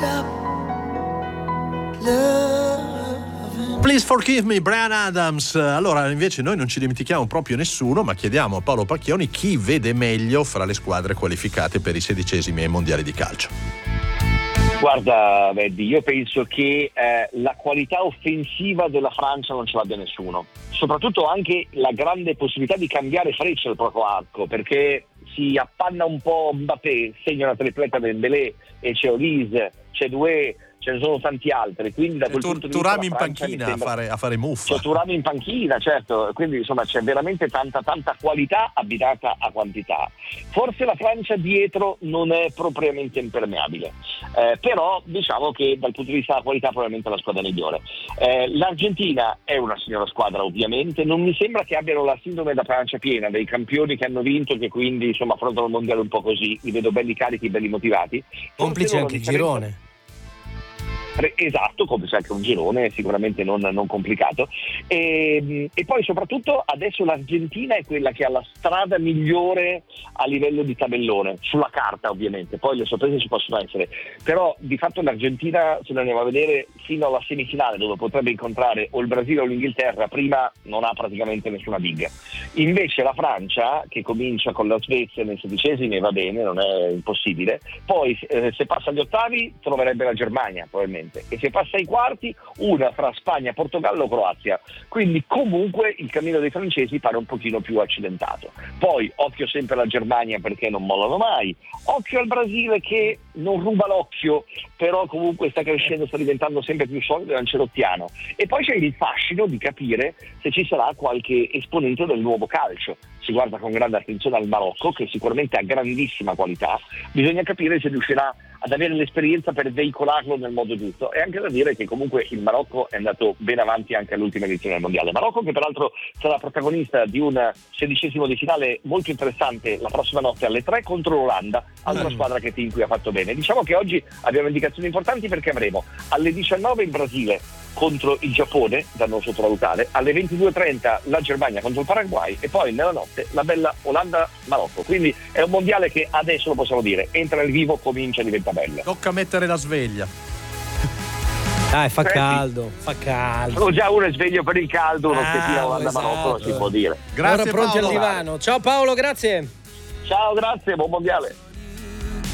Please Forgive Me, Bryan Adams. Allora, invece noi non ci dimentichiamo proprio nessuno, ma chiediamo a Paolo Pacchioni chi vede meglio fra le squadre qualificate per i 16esimi ai mondiali di calcio. Guarda, Veddi, io penso che la qualità offensiva della Francia non ce l'abbia nessuno, soprattutto anche la grande possibilità di cambiare freccia al proprio arco, perché si appanna un po' Mbappé, segna una tripletta Dembélé e c'è Olise, c'è Doué, ce ne sono tanti altri, quindi da quel punto di vista Thuram in panchina a fare muffa. C'è Thuram in panchina, certo, quindi insomma c'è veramente tanta qualità abbinata a quantità. Forse la Francia dietro non è propriamente impermeabile, però diciamo che dal punto di vista della qualità probabilmente è la squadra migliore. L'Argentina è una signora squadra, ovviamente, non mi sembra che abbiano la sindrome da pancia piena dei campioni che hanno vinto e che quindi insomma affrontano il mondiale un po' così, li vedo belli carichi, belli motivati. Complice anche il girone. Esatto, come c'è anche un girone sicuramente non complicato, e poi soprattutto adesso l'Argentina è quella che ha la strada migliore a livello di tabellone, sulla carta ovviamente, poi le sorprese ci possono essere, però di fatto l'Argentina, se lo andiamo a vedere, fino alla semifinale dove potrebbe incontrare o il Brasile o l'Inghilterra, prima non ha praticamente nessuna big. Invece la Francia, che comincia con la Svezia nei 16esimi, va bene, non è impossibile, poi se passa agli ottavi troverebbe la Germania probabilmente, e se passa ai quarti una fra Spagna, Portogallo, Croazia, quindi comunque il cammino dei francesi pare un pochino più accidentato. Poi occhio sempre alla Germania perché non mollano mai, occhio al Brasile che non ruba l'occhio, però comunque sta crescendo, sta diventando sempre più solido e ancelottiano, e poi c'è il fascino di capire se ci sarà qualche esponente del nuovo calcio. Si guarda con grande attenzione al Marocco, che sicuramente ha grandissima qualità, bisogna capire se riuscirà ad avere l'esperienza per veicolarlo nel modo giusto. E anche da dire che comunque il Marocco è andato ben avanti anche all'ultima edizione del mondiale. Marocco che peraltro sarà protagonista di un 16esimo di finale molto interessante la prossima notte alle 3 contro l'Olanda, altra squadra che Tinqui ha fatto bene. Diciamo che oggi abbiamo indicazioni importanti perché avremo alle 19 il Brasile contro il Giappone, da non sottovalutare, alle 22:30 la Germania contro il Paraguay e poi nella notte la bella Olanda-Marocco. Quindi è un mondiale che adesso lo possiamo dire, entra nel vivo, comincia, diventa bello. Tocca mettere la sveglia. Dai, fa caldo. Sono già uno sveglio per il caldo, uno schettino Olanda-Marocco, si può dire. Grazie, ora pronti Paolo. al divano. Ciao Paolo, grazie. Ciao, grazie, buon mondiale.